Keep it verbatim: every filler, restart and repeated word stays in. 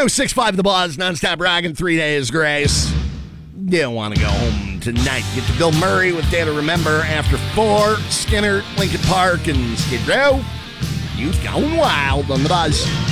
oh six five The Buzz, nonstop rocking, three days grace. You don't want to go home tonight. Get to Bill Murray with Day to Remember after four. Skinner, Lincoln Park, and Skid Row. Youth Gone Wild on The Buzz.